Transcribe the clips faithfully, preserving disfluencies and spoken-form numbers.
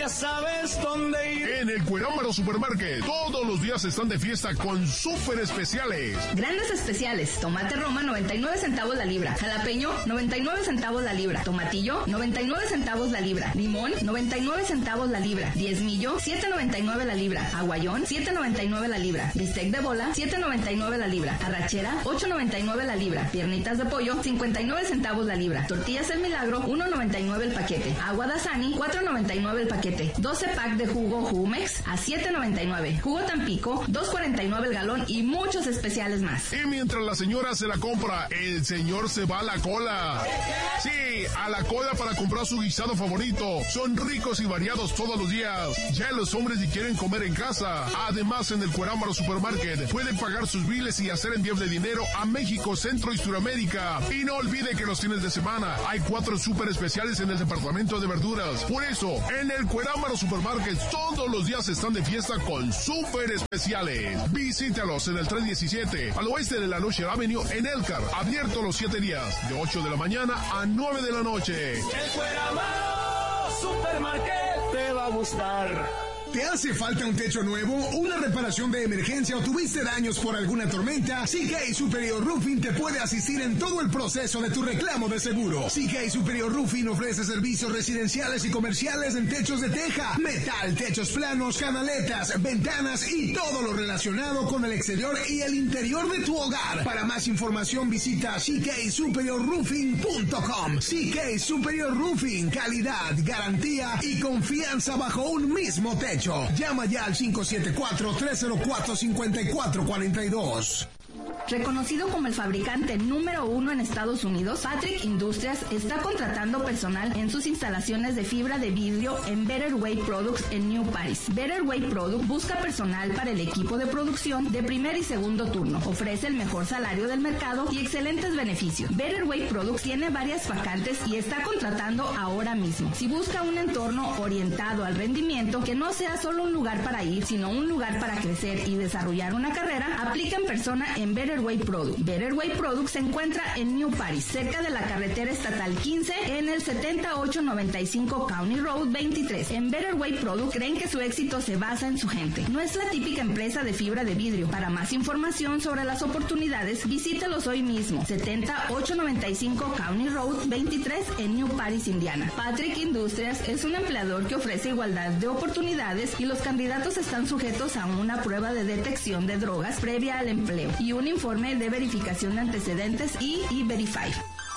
ya sabes dónde ir. En el Cuerámaro Supermarket, todos los días están de fiesta con súper especiales. Grandes especiales: tomate Roma, noventa y nueve centavos la libra; jalapeño, noventa y nueve centavos la libra; tomatillo, noventa y nueve centavos la libra; limón, noventa y nueve centavos la libra; diezmillo, siete noventa y nueve la libra; aguayón, siete noventa y nueve la libra; bistec de bola, siete noventa y nueve la libra; arrachera, ocho noventa y nueve la libra; piernitas de pollo, cincuenta y nueve centavos la libra; tortillas El Milagro, uno noventa y nueve el paquete; agua Dasani, cuatro noventa y nueve el paquete; doce pack de jugo Jumex a siete noventa y nueve; jugo Tampico, dos cuarenta y nueve el galón, y muchos especiales más. Y mientras la señora se la compra, el señor se va a la cola. Sí, a la cola para comprar su guisado favorito. Son ricos y variados todos los días. Ya los hombres si quieren comer en casa. Además, en el Cuerámaro Supermarket pueden pagar sus biles y hacer envíos de dinero a México, Centro y Suramérica. Y no olvide que los fines de semana hay cuatro súper especiales en el departamento de verduras. Por eso, en el Cuerámaro Supermarket todos los días están de fiesta con súper especiales. Visítalos en el tres diecisiete al oeste de la Noche Avenue en Elkhart. Abierto los siete días, de ocho de la mañana a nueve de la noche. El Cuerámaro Supermarket te va a gustar. ¿Te hace falta un techo nuevo, una reparación de emergencia o tuviste daños por alguna tormenta? C K Superior Roofing te puede asistir en todo el proceso de tu reclamo de seguro. C K Superior Roofing ofrece servicios residenciales y comerciales en techos de teja, metal, techos planos, canaletas, ventanas y todo lo relacionado con el exterior y el interior de tu hogar. Para más información visita C K superior roofing punto com. C K Superior Roofing, calidad, garantía y confianza bajo un mismo techo. Llama ya al cinco siete cuatro, tres cero cuatro, cinco cuatro cuatro dos. Reconocido como el fabricante número uno en Estados Unidos, Patrick Industries está contratando personal en sus instalaciones de fibra de vidrio en Better Way Products en New Paris. Better Way Products busca personal para el equipo de producción de primer y segundo turno. Ofrece el mejor salario del mercado y excelentes beneficios. Better Way Products tiene varias vacantes y está contratando ahora mismo. Si busca un entorno orientado al rendimiento, que no sea solo un lugar para ir, sino un lugar para crecer y desarrollar una carrera, aplica en persona en Better Way Products. Better Way Products se encuentra en New Paris, cerca de la carretera estatal quince, en el setenta y ocho noventa y cinco County Road veintitrés. En Better Way Products creen que su éxito se basa en su gente. No es la típica empresa de fibra de vidrio. Para más información sobre las oportunidades, visítalos hoy mismo. setenta y ocho noventa y cinco County Road veintitrés en New Paris, Indiana. Patrick Industries es un empleador que ofrece igualdad de oportunidades y los candidatos están sujetos a una prueba de detección de drogas previa al empleo y un informe de verificación de antecedentes y E-Verify.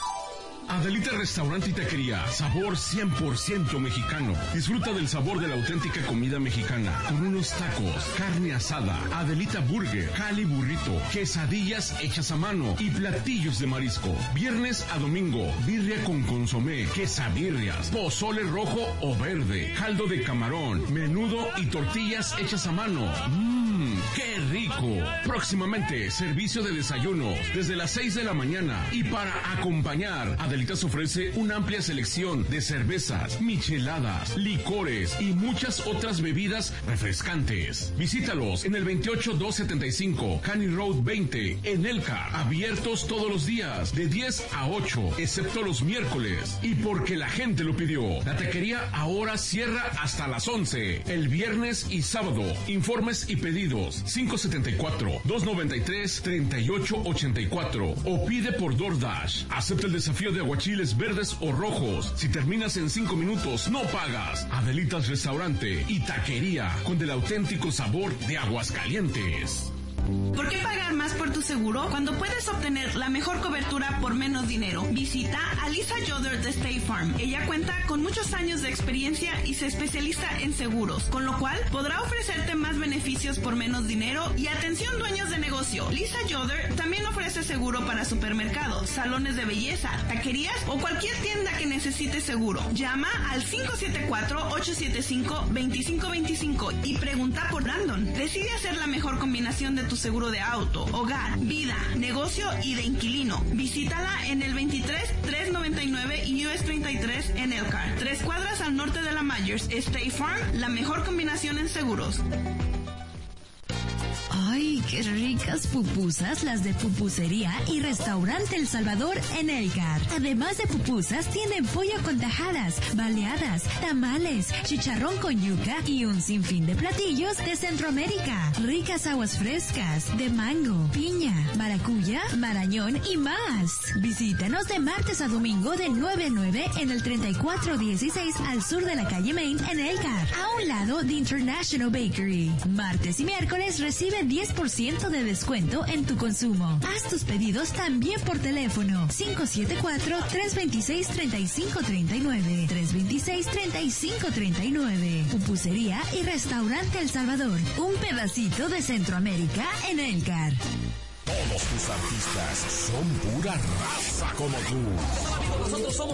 Adelita Restaurante y Taquería, sabor cien por ciento mexicano. Disfruta del sabor de la auténtica comida mexicana, con unos tacos, carne asada, Adelita Burger, Cali Burrito, quesadillas hechas a mano y platillos de marisco. Viernes a domingo, birria con consomé, quesabirrias, pozole rojo o verde, caldo de camarón, menudo y tortillas hechas a mano. ¡Mmm! ¡Qué rico! Próximamente, servicio de desayunos desde las seis de la mañana. Y para acompañar, Adelitas ofrece una amplia selección de cervezas, micheladas, licores y muchas otras bebidas refrescantes. Visítalos en el veintiocho doscientos setenta y cinco Canny Road veinte en Elkhart. Abiertos todos los días de diez a ocho, excepto los miércoles. Y porque la gente lo pidió, la taquería ahora cierra hasta las once, el viernes y sábado. Informes y pedidos cinco siete cuatro, dos nueve tres, tres ocho ocho cuatro o pide por DoorDash. Acepta el desafío de aguachiles verdes o rojos. Si terminas en cinco minutos, no pagas. Adelitas Restaurante y Taquería, con el auténtico sabor de Aguascalientes. ¿Por qué pagar más por tu seguro cuando puedes obtener la mejor cobertura por menos dinero? Visita a Lisa Yoder de State Farm. Ella cuenta con muchos años de experiencia y se especializa en seguros, con lo cual podrá ofrecerte más beneficios por menos dinero y atención dueños de negocio. Lisa Yoder también ofrece seguro para supermercados, salones de belleza, taquerías o cualquier tienda que necesite seguro. Llama al cinco siete cuatro, ocho siete cinco, dos cinco dos cinco y pregunta por Brandon. Decide hacer la mejor combinación de tu seguro de auto, hogar, vida, negocio y de inquilino. Visítala en el veintitrés, trescientos noventa y nueve y U S treinta y tres en Elkhart. Tres cuadras al norte de la Myers. State Farm, la mejor combinación en seguros. ¡Ay, qué ricas pupusas las de Pupusería y Restaurante El Salvador en Elkhart! Además de pupusas, tienen pollo con tajadas, baleadas, tamales, chicharrón con yuca y un sinfín de platillos de Centroamérica. Ricas aguas frescas, de mango, piña, maracuya, marañón y más. Visítanos de martes a domingo de nueve a nueve en el treinta y cuatro dieciséis al sur de la calle Main en Elkhart, a un lado de International Bakery. Martes y miércoles recibe diez por ciento de descuento en tu consumo. Haz tus pedidos también por teléfono cinco siete cuatro, tres dos seis, tres cinco tres nueve, tres dos seis, tres cinco tres nueve. Pupusería y Restaurante El Salvador, un pedacito de Centroamérica en Elkhart. Todos tus artistas son pura raza como tú. Nosotros somos